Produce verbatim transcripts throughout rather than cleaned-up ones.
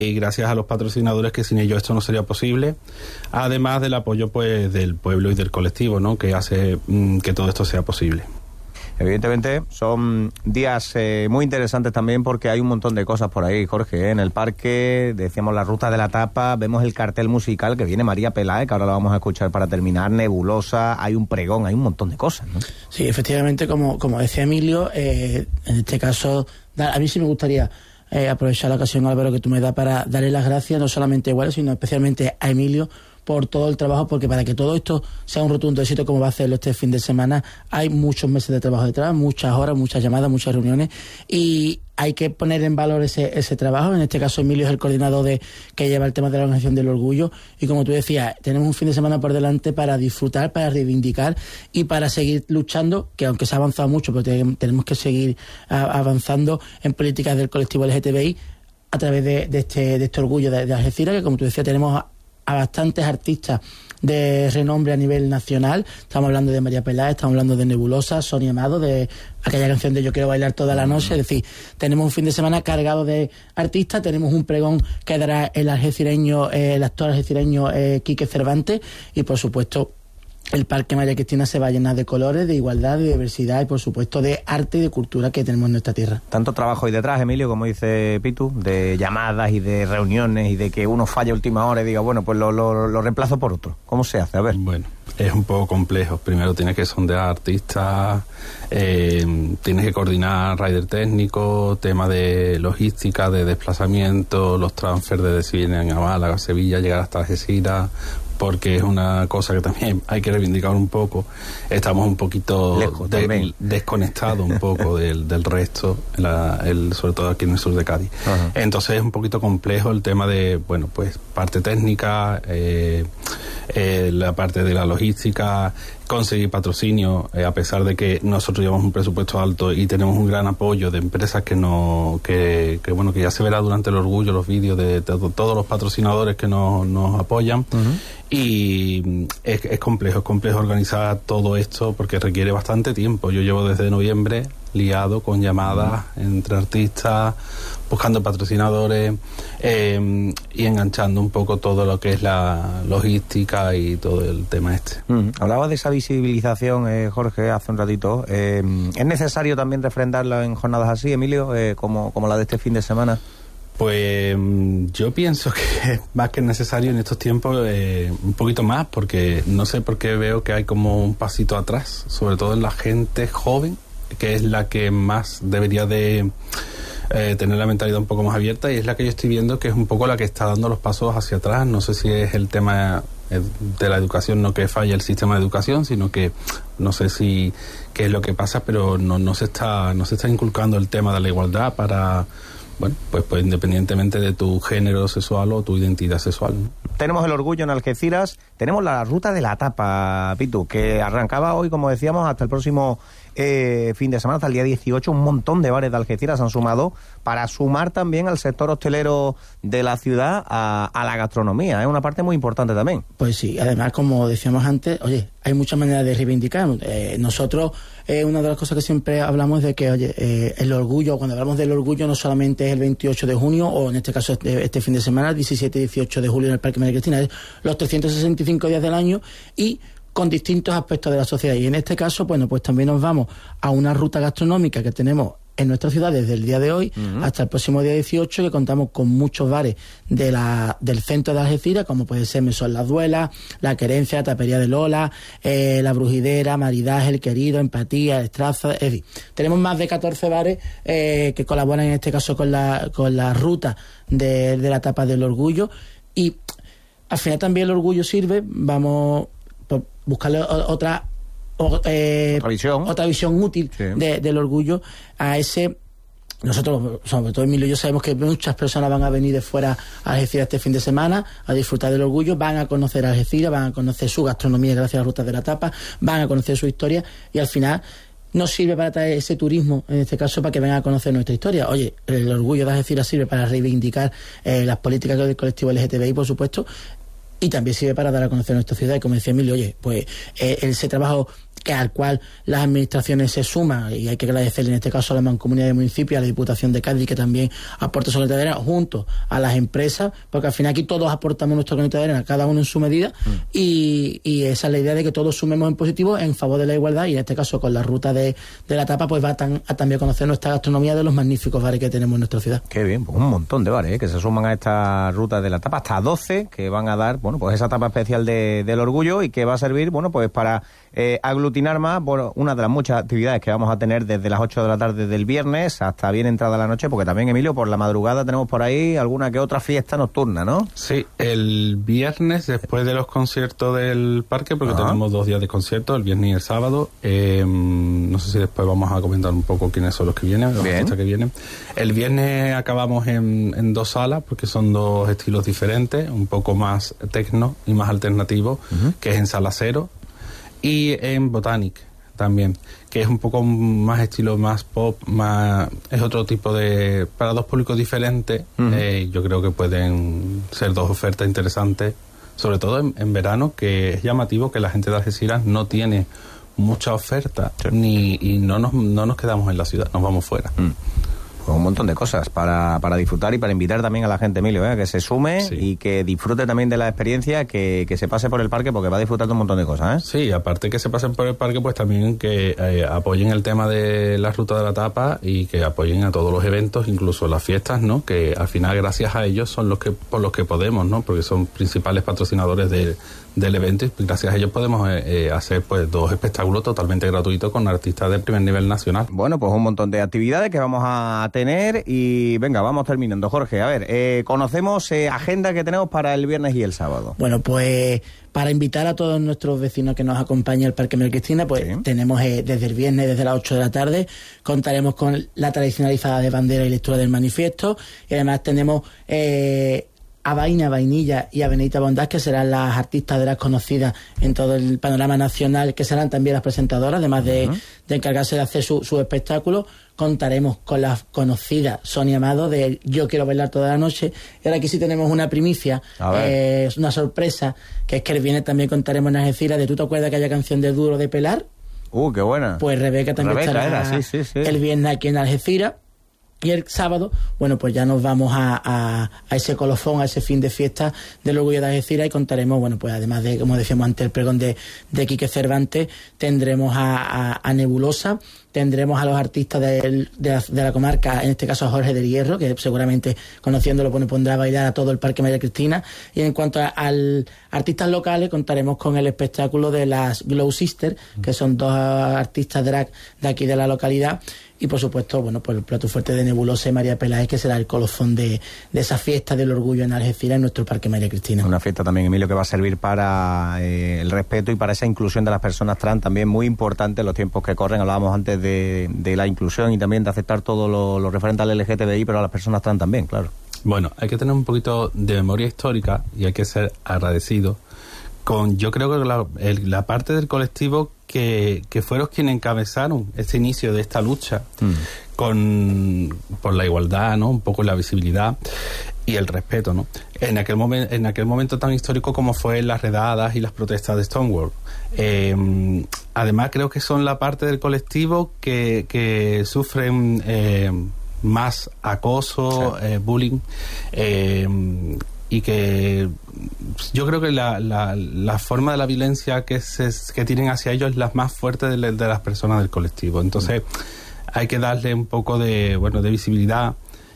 y gracias a los patrocinadores, que sin ellos esto no sería posible, además del apoyo pues del pueblo y del colectivo, ¿no?, que hace mmm, que todo esto sea posible. Evidentemente son días eh, muy interesantes también, porque hay un montón de cosas por ahí, Jorge, ¿eh? En el parque, decíamos la ruta de la tapa, vemos el cartel musical que viene María Peláez, que ahora lo vamos a escuchar para terminar, Nebulosa, hay un pregón, hay un montón de cosas, ¿no? Sí, efectivamente, como, como decía Emilio, eh, en este caso, a mí sí me gustaría eh, aprovechar la ocasión, Álvaro, que tú me das para darle las gracias, no solamente a Iguales, sino especialmente a Emilio, por todo el trabajo, porque para que todo esto sea un rotundo éxito como va a hacerlo este fin de semana, hay muchos meses de trabajo detrás, muchas horas, muchas llamadas, muchas reuniones, y hay que poner en valor ese, ese trabajo. En este caso, Emilio es el coordinador de que lleva el tema de la organización del orgullo, y como tú decías, tenemos un fin de semana por delante para disfrutar, para reivindicar y para seguir luchando, que aunque se ha avanzado mucho, pero tenemos que seguir avanzando en políticas del colectivo L G T B I a través de, de, este, de este orgullo de, de Algeciras, que como tú decías, tenemos a bastantes artistas de renombre a nivel nacional. Estamos hablando de María Peláez, estamos hablando de Nebulosa, Sonia Amado, de aquella canción de Yo quiero bailar toda la noche. Es decir, tenemos un fin de semana cargado de artistas, tenemos un pregón que dará el algecireño, eh, el actor algecireño eh, Quique Cervantes, y por supuesto el Parque María Cristina se va a llenar de colores, de igualdad, de diversidad y por supuesto de arte y de cultura que tenemos en nuestra tierra. Tanto trabajo ahí detrás, Emilio, como dice Pitu, de llamadas y de reuniones y de que uno falla a última hora y diga, bueno, pues lo, lo, lo reemplazo por otro. ¿Cómo se hace? A ver. Bueno, es un poco complejo. Primero tienes que sondear artistas, eh, tienes que coordinar rider técnico, tema de logística, de desplazamiento, los transfers de si vienen a Málaga, Sevilla, llegar hasta Algeciras, porque es una cosa que también hay que reivindicar un poco. Estamos un poquito de, desconectados un poco del, del resto, la, el, sobre todo aquí en el sur de Cádiz. Uh-huh. Entonces es un poquito complejo el tema de, bueno, pues parte técnica, eh, eh, la parte de la logística, conseguir patrocinio, eh, a pesar de que nosotros llevamos un presupuesto alto y tenemos un gran apoyo de empresas que no, que, que bueno, que ya se verá durante el orgullo, los vídeos de, de, de todos los patrocinadores que nos, nos apoyan. Uh-huh. Y es, es complejo, es complejo organizar todo esto porque requiere bastante tiempo. Yo llevo desde noviembre liado con llamadas uh-huh. entre artistas, buscando patrocinadores eh, y enganchando un poco todo lo que es la logística y todo el tema este. Uh-huh. Hablaba de esa visibilización, eh, Jorge, hace un ratito. Eh, ¿Es necesario también refrendarla en jornadas así, Emilio, eh, como, como la de este fin de semana? Pues yo pienso que más que necesario en estos tiempos, eh, un poquito más, porque no sé por qué veo que hay como un pasito atrás, sobre todo en la gente joven, que es la que más debería de eh, tener la mentalidad un poco más abierta, y es la que yo estoy viendo que es un poco la que está dando los pasos hacia atrás. No sé si es el tema de la educación, no que falla el sistema de educación, sino que no sé si qué es lo que pasa, pero no, no se está, no se está inculcando el tema de la igualdad para... Bueno, pues, pues independientemente de tu género sexual o tu identidad sexual, ¿no? Tenemos el orgullo en Algeciras, tenemos la ruta de la tapa, Pitu, que arrancaba hoy, como decíamos, hasta el próximo eh, fin de semana, hasta el día dieciocho. Un montón de bares de Algeciras han sumado para sumar también al sector hostelero de la ciudad a, a la gastronomía. Es ¿eh? Una parte muy importante también. Pues sí, además, como decíamos antes, oye, hay muchas maneras de reivindicar. Eh, nosotros, eh, una de las cosas que siempre hablamos es de que, oye, eh, el orgullo, cuando hablamos del orgullo, no solamente es el veintiocho de junio, o en este caso este, este fin de semana, diecisiete y dieciocho de julio en el Parque María Cristina, es los trescientos sesenta y cinco días del año y con distintos aspectos de la sociedad. Y en este caso, bueno, pues también nos vamos a una ruta gastronómica que tenemos en nuestra ciudad desde el día de hoy uh-huh. hasta el próximo día dieciocho, que contamos con muchos bares de la, del centro de Algeciras, como puede ser Mesón Las Duelas, La Querencia, La Tapería de Lola, eh, La Brujidera, Maridaje, El Querido, Empatía, Estraza, es decir, tenemos más de catorce bares eh, que colaboran en este caso con la, con la ruta de, de la tapa del orgullo, y al final también el orgullo sirve, vamos por buscarle otra O, eh, otra visión, otra visión útil sí. de, del orgullo a ese. Nosotros, sobre todo Emilio y yo, sabemos que muchas personas van a venir de fuera a Algeciras este fin de semana a disfrutar del orgullo, van a conocer a Algeciras, van a conocer su gastronomía gracias a la ruta de la tapa, van a conocer su historia, y al final nos sirve para traer ese turismo, en este caso, para que vengan a conocer nuestra historia. Oye, el orgullo de Algeciras sirve para reivindicar eh, las políticas del colectivo L G T B I, por supuesto, y también sirve para dar a conocer nuestra ciudad. Y como decía Emilio, oye, pues eh, ese trabajo que al cual las administraciones se suman, y hay que agradecerle en este caso a la Mancomunidad de Municipios, a la Diputación de Cádiz, que también aporta su granito de arena, junto a las empresas, porque al final aquí todos aportamos nuestro granito de arena, cada uno en su medida, mm. y, y esa es la idea de que todos sumemos en positivo en favor de la igualdad, y en este caso con la ruta de, de la tapa, pues va tan, a también conocer nuestra gastronomía de los magníficos bares que tenemos en nuestra ciudad. Qué bien, pues un montón de bares, ¿eh? Que se suman a esta ruta de la tapa, hasta doce, que van a dar, bueno, pues esa tapa especial de, del orgullo, y que va a servir, bueno, pues para eh, aglutinar más, bueno, una de las muchas actividades que vamos a tener desde las ocho de la tarde del viernes hasta bien entrada la noche, porque también, Emilio, por la madrugada tenemos por ahí alguna que otra fiesta nocturna, ¿no? Sí, el viernes, después de los conciertos del parque, porque Ajá. tenemos dos días de conciertos, el viernes y el sábado, eh, no sé si después vamos a comentar un poco quiénes son los que vienen, los artistas que vienen. El viernes acabamos en, en dos salas, porque son dos estilos diferentes, un poco más tecno y más alternativo, uh-huh. que es en Sala Cero, y en Botanic también, que es un poco más estilo más pop, más es otro tipo de, para dos públicos diferentes. Uh-huh. eh, yo creo que pueden ser dos ofertas interesantes, sobre todo en, en verano, que es llamativo que la gente de Algeciras no tiene mucha oferta, sí. ni y no nos no nos quedamos en la ciudad, nos vamos fuera. Mm. Pues un montón de cosas para, para disfrutar y para invitar también a la gente, Emilio, ¿eh? Que se sume sí. y que disfrute también de la experiencia, que, que se pase por el parque, porque va a disfrutar de un montón de cosas, ¿eh? Sí, aparte que se pasen por el parque, pues también que eh, apoyen el tema de la ruta de la tapa y que apoyen a todos los eventos, incluso las fiestas, ¿no? Que al final gracias a ellos son los que por los que podemos, ¿no? Porque son principales patrocinadores de del evento, y gracias a ellos podemos eh, eh, hacer pues dos espectáculos totalmente gratuitos con artistas de primer nivel nacional. Bueno, pues un montón de actividades que vamos a tener, y venga, vamos terminando. Jorge, a ver, eh, conocemos eh, agenda que tenemos para el viernes y el sábado. Bueno, pues para invitar a todos nuestros vecinos que nos acompañen al Parque María Cristina, pues sí. tenemos eh, desde el viernes, desde las ocho de la tarde, contaremos con la tradicional izada de bandera y lectura del manifiesto, y además tenemos eh, a Vaina, Vainilla y a Benedita Bondás, que serán las artistas de las conocidas en todo el panorama nacional, que serán también las presentadoras, además de, uh-huh. de encargarse de hacer su, su espectáculo. Contaremos con la conocida Sonia Amado de Yo Quiero Bailar Toda la Noche. Y ahora aquí sí tenemos una primicia, eh, es una sorpresa, que es que el viernes también contaremos en Algeciras de ¿Tú te acuerdas que haya canción de Duro de Pelar? Uh, qué buena. Pues Rebeca también Rebeca estará era, sí, sí, sí. el viernes aquí en Algeciras. Y el sábado, bueno, pues ya nos vamos a, a, a ese colofón, a ese fin de fiesta del Orgullo de Algeciras, y contaremos, bueno, pues además de, como decíamos antes, el pregón de, de Quique Cervantes, tendremos a, a, a Nebulosa, tendremos a los artistas de, de, la, de la comarca, en este caso a Jorge del Hierro, que seguramente conociéndolo pone, pondrá a bailar a todo el Parque María Cristina. Y en cuanto a, a artistas locales, contaremos con el espectáculo de las Glow Sisters, que son dos artistas drag de aquí de la localidad. Y por supuesto, bueno, pues el plato fuerte de Nebulosa y María Peláez, que será el colofón de, de esa fiesta del orgullo en Algeciras, en nuestro Parque María Cristina. Una fiesta también, Emilio, que va a servir para eh, el respeto y para esa inclusión de las personas trans, también muy importante en los tiempos que corren. Hablábamos antes de, de la inclusión y también de aceptar todo lo, lo referente al L G T B I, pero a las personas trans también, claro. Bueno, hay que tener un poquito de memoria histórica y hay que ser agradecido con, yo creo que la, el, la parte del colectivo que, que fueron quienes encabezaron este inicio de esta lucha mm. con por la igualdad, ¿no? Un poco la visibilidad y el respeto, ¿no? En aquel momento, en aquel momento tan histórico como fue las redadas y las protestas de Stonewall. Eh, además, creo que son la parte del colectivo que, que sufren eh, más acoso, sí. eh, bullying, eh, y que yo creo que la, la, la forma de la violencia que, se, que tienen hacia ellos es la más fuerte de, de las personas del colectivo. Entonces hay que darle un poco de, bueno, de visibilidad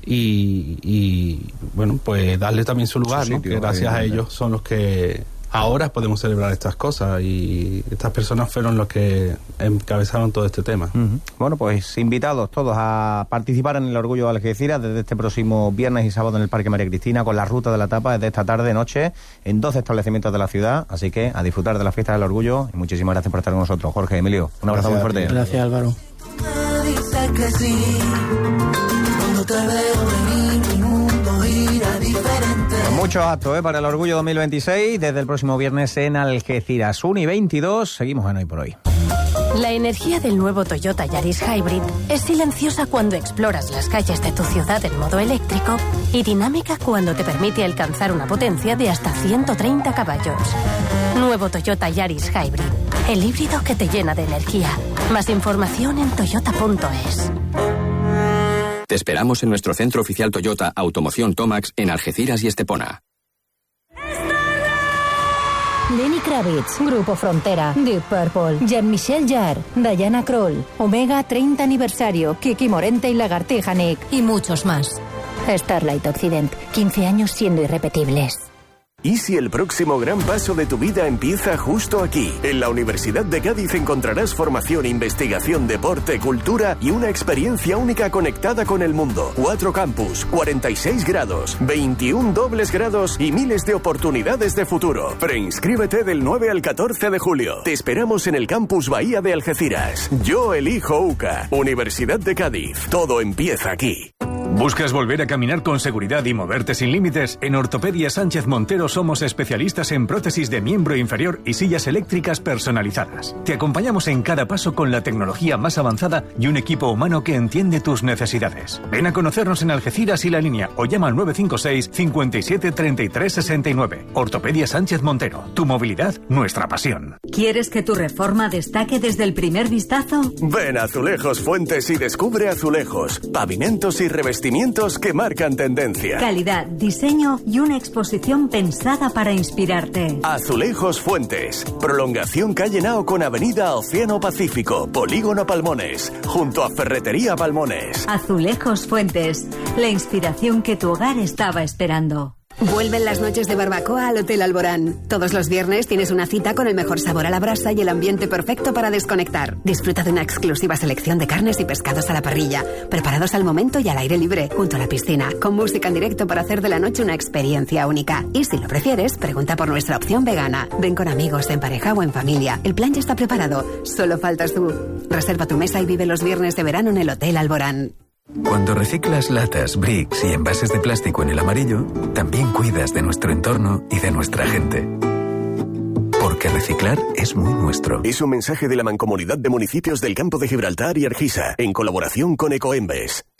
y, y bueno, pues darle también su lugar, su sitio, ¿no? Que gracias a ellos son los que ahora podemos celebrar estas cosas, y estas personas fueron los que encabezaron todo este tema. Uh-huh. Bueno, pues invitados todos a participar en el Orgullo de Algeciras desde este próximo viernes y sábado en el Parque María Cristina, con la ruta de la tapa desde esta tarde noche en doce establecimientos de la ciudad, así que a disfrutar de la fiesta del Orgullo, y muchísimas gracias por estar con nosotros. Jorge, Emilio, un abrazo muy fuerte. Gracias, Álvaro. Muchos actos ¿eh? para el Orgullo dos mil veintiséis desde el próximo viernes en Algeciras. uno y veintidós, seguimos en Hoy por Hoy. La energía del nuevo Toyota Yaris Hybrid es silenciosa cuando exploras las calles de tu ciudad en modo eléctrico y dinámica cuando te permite alcanzar una potencia de hasta ciento treinta caballos. Nuevo Toyota Yaris Hybrid, el híbrido que te llena de energía. Más información en toyota punto es. Te esperamos en nuestro centro oficial Toyota Automoción Tomax en Algeciras y Estepona. Lenny Kravitz, Grupo Frontera, Deep Purple, Jean-Michel Jarre, Diana Krall, Omega treinta aniversario, Kiki Morente y Lagartija Nick y muchos más. Starlight Occident, quince años siendo irrepetibles. ¿Y si el próximo gran paso de tu vida empieza justo aquí? En la Universidad de Cádiz encontrarás formación, investigación, deporte, cultura y una experiencia única conectada con el mundo. Cuatro campus, cuarenta y seis grados, veintiún dobles grados y miles de oportunidades de futuro. Preinscríbete del nueve al catorce de julio. Te esperamos en el campus Bahía de Algeciras. Yo elijo UCA. Universidad de Cádiz. Todo empieza aquí. ¿Buscas volver a caminar con seguridad y moverte sin límites? En Ortopedia Sánchez Montero somos especialistas en prótesis de miembro inferior y sillas eléctricas personalizadas. Te acompañamos en cada paso con la tecnología más avanzada y un equipo humano que entiende tus necesidades. Ven a conocernos en Algeciras y La Línea o llama al nueve cinco seis, cinco siete, treinta y tres sesenta y nueve. Ortopedia Sánchez Montero. Tu movilidad, nuestra pasión. ¿Quieres que tu reforma destaque desde el primer vistazo? Ven a Azulejos Fuentes y descubre azulejos, pavimentos y revestimientos que marcan tendencia. Calidad, diseño y una exposición pensada para inspirarte. Azulejos Fuentes. Prolongación calle Nao con avenida Océano Pacífico, Polígono Palmones, junto a Ferretería Palmones. Azulejos Fuentes. La inspiración que tu hogar estaba esperando. Vuelven las noches de barbacoa al Hotel Alborán. Todos los viernes tienes una cita con el mejor sabor a la brasa y el ambiente perfecto para desconectar. Disfruta de una exclusiva selección de carnes y pescados a la parrilla, preparados al momento y al aire libre, junto a la piscina, con música en directo para hacer de la noche una experiencia única. Y si lo prefieres, pregunta por nuestra opción vegana. Ven con amigos, en pareja o en familia. El plan ya está preparado. Solo faltas tú. Reserva tu mesa y vive los viernes de verano en el Hotel Alborán. Cuando reciclas latas, bricks y envases de plástico en el amarillo, también cuidas de nuestro entorno y de nuestra gente. Porque reciclar es muy nuestro. Es un mensaje de la Mancomunidad de Municipios del Campo de Gibraltar y Argisa, en colaboración con Ecoembes.